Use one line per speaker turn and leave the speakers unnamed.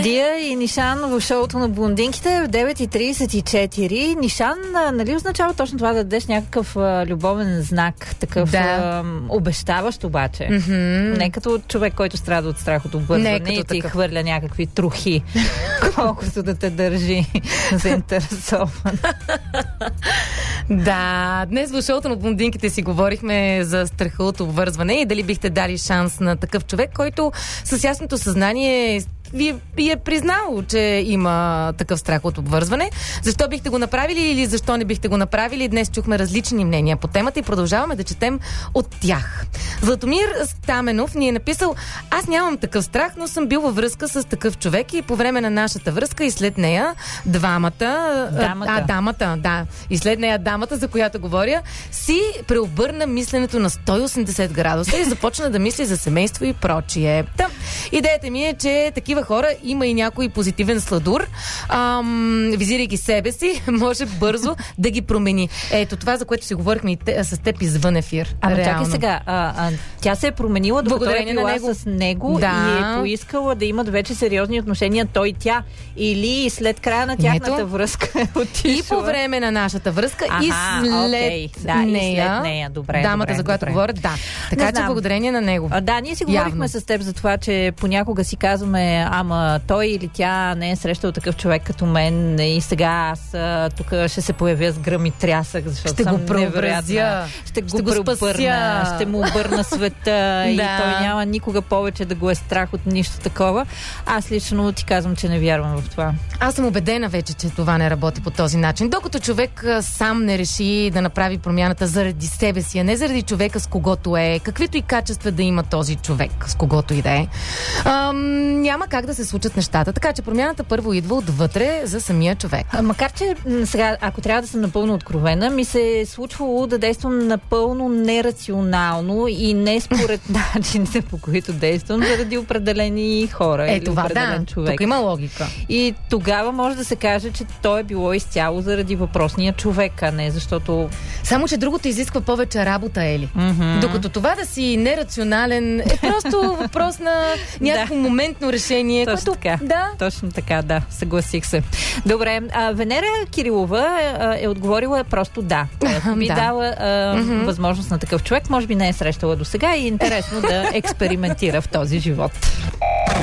Дия и Нишан в шоуто на блондинките в 9:34. Нишан, нали означава точно това да дадеш някакъв любовен знак, такъв обещаващ обаче? Не като човек, който страда от страх от обвързване и ти хвърля някакви трухи, колкото да те държи заинтересован.
Да, днес в шоуто на блондинките си говорихме за страха от обвързване и дали бихте дали шанс на такъв човек, който с ясното съзнание ви е признал, че има такъв страх от обвързване. Защо бихте го направили или защо не бихте го направили? Днес чухме различни мнения по темата и продължаваме да четем от тях. Златомир Стаменов ни е написал: аз нямам такъв страх, но съм бил във връзка с такъв човек и по време на нашата връзка и след нея дамата, и след нея дамата, за която говоря, си преобърна мисленето на 180 градуса и започна да мисли за семейство и прочие. Идеята ми е, че такива хора има и някой позитивен сладур, визирайки себе си, може бързо да ги промени. Ето това, за което си говорихме и с теб извън ефир.
Чакай сега, тя се е променила, докато е била с него и е поискала да имат вече сериозни отношения той и тя. Или след края на тяхната връзка е отишла.
И по време на нашата връзка, и след нея.
Добре,
дамата, за която говоря, Така че благодарение на него.
Ние си говорихме с теб за това, че понякога си казваме, ама той или тя не е срещал такъв човек като мен и сега аз тук ще се появя с гръм и трясък, защото
ще
съм
го преобразя,
ще го преобърна, ще му обърна света и той няма никога повече да го е страх от нищо такова. Аз лично ти казвам, че не вярвам в това.
Аз съм убедена вече, че това не работи по този начин. Докато човек сам не реши да направи промяната заради себе си, а не заради човека с когото е, каквито и качества да има този човек, с когото и да е, няма как да се случат нещата. Така че промяната първо идва отвътре за самия човек.
Макар че сега, ако трябва да съм напълно откровена, ми се е случвало да действам напълно нерационално и не според начините, по които действам, заради определени хора или определен човек.
Тук има логика.
И тогава може да се каже, че то е било изцяло заради въпросния човек, а не защото...
Само, че другото изисква повече работа, Ели. Докато това да си нерационален е просто въпрос на някакво моментно решение.
Точно така. Точно така, съгласих се. Добре, Венера Кирилова е отговорила просто да. Би дала възможност на такъв човек. Може би не е срещала до сега и е интересно да експериментира в този живот.